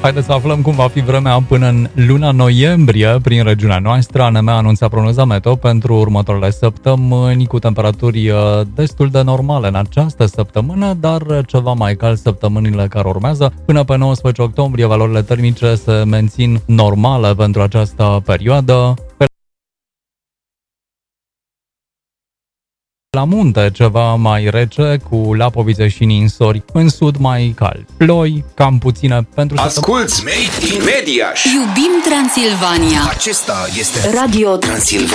Haideți să aflăm cum va fi vremea până în luna noiembrie prin regiunea noastră. ANM anunța prognoza meteo pentru următoarele săptămâni cu temperaturi destul de normale în această săptămână, dar ceva mai cald săptămânile care urmează. Până pe 19 octombrie valorile termice se mențin normale pentru această perioadă. La munte ceva mai rece, cu lapovițe și ninsori, în sud mai cald. Ploi cam puține pentru Asculți Made in Mediaș. Iubim Transilvania. Acesta este Radio Transilvania.